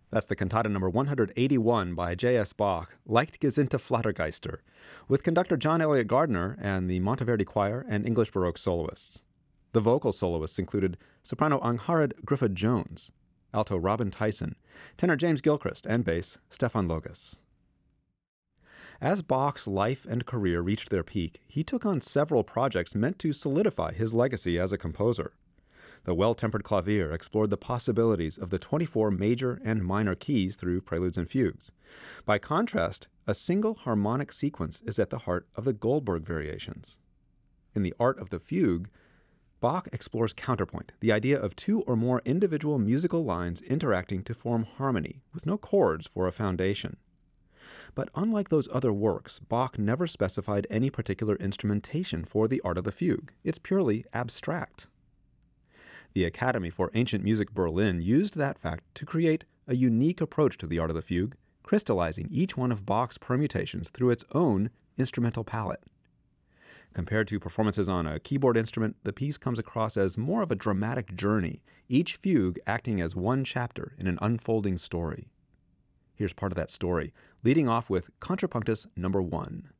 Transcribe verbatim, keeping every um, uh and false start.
That's the cantata number one hundred eighty-one by J S. Bach, Leichtgesinnte Flattergeister, with conductor John Elliott Gardner and the Monteverdi Choir and English Baroque soloists. The vocal soloists included soprano Angharad Griffith-Jones, alto Robin Tyson, tenor James Gilchrist, and bass Stefan Logas. As Bach's life and career reached their peak, he took on several projects meant to solidify his legacy as a composer. The Well-Tempered Clavier explored the possibilities of the twenty-four major and minor keys through preludes and fugues. By contrast, a single harmonic sequence is at the heart of the Goldberg variations. In The Art of the Fugue, Bach explores counterpoint, the idea of two or more individual musical lines interacting to form harmony, with no chords for a foundation. But unlike those other works, Bach never specified any particular instrumentation for The Art of the Fugue. It's purely abstract. The Academy for Ancient Music Berlin used that fact to create a unique approach to The Art of the Fugue, crystallizing each one of Bach's permutations through its own instrumental palette. Compared to performances on a keyboard instrument, the piece comes across as more of a dramatic journey, each fugue acting as one chapter in an unfolding story. Here's part of that story, leading off with Contrapunctus number one.